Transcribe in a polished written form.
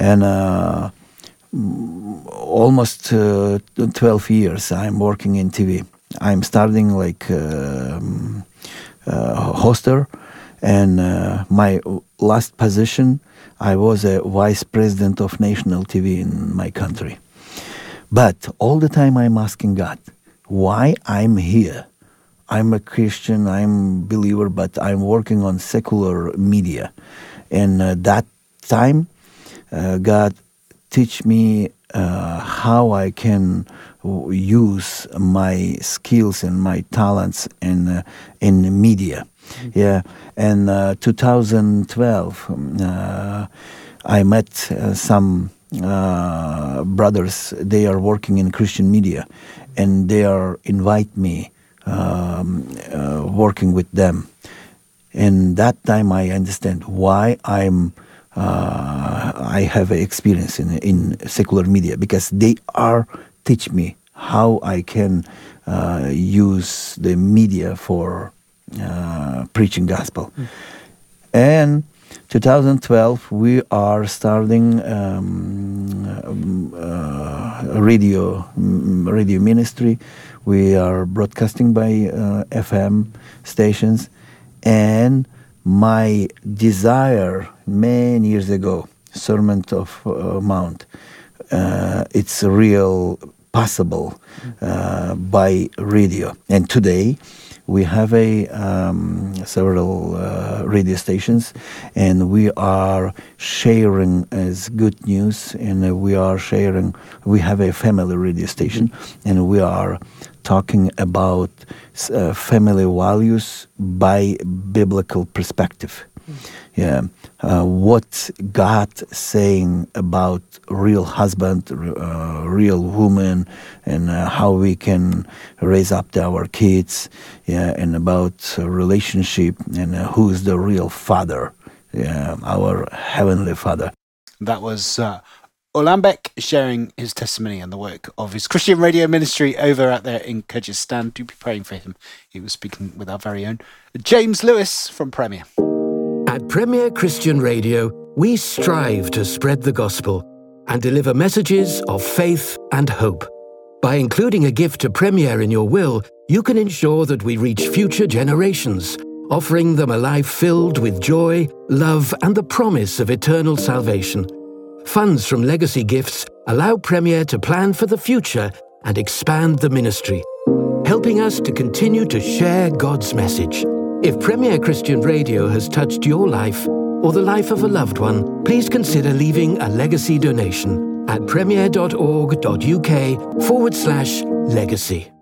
And almost 12 years I'm working in TV. I'm starting like hoster, and my last position, I was a vice president of national TV in my country. But all the time I'm asking God, why I'm here? I'm a Christian, I'm a believer, but I'm working on secular media. And that time, God teach me how I can use my skills and my talents in media. Yeah, and 2012, I met some brothers. They are working in Christian media, and they are invite me working with them. And that time I understand why I have experience in secular media, because they are teach me how I can use the media for preaching gospel. And 2012 we are starting radio ministry. We are broadcasting by FM stations, and my desire many years ago, Sermon of Mount, it's real possible by radio. And today we have several radio stations, and we are sharing as good news, and we have a family radio station, and we are talking about family values by biblical perspective. Yeah, what God saying about real husband, real woman, and how we can raise up our kids. Yeah, and about relationship, and who is the real father. Yeah, our heavenly Father. That was Orlan Beck sharing his testimony and the work of his Christian radio ministry over out there in Kyrgyzstan. Do be praying for him. He was speaking with our very own James Lewis from Premier. At Premier Christian Radio, we strive to spread the gospel and deliver messages of faith and hope. By including a gift to Premier in your will, you can ensure that we reach future generations, offering them a life filled with joy, love, and the promise of eternal salvation. Funds from legacy gifts allow Premier to plan for the future and expand the ministry, helping us to continue to share God's message. If Premier Christian Radio has touched your life or the life of a loved one, please consider leaving a legacy donation at premier.org.uk/legacy.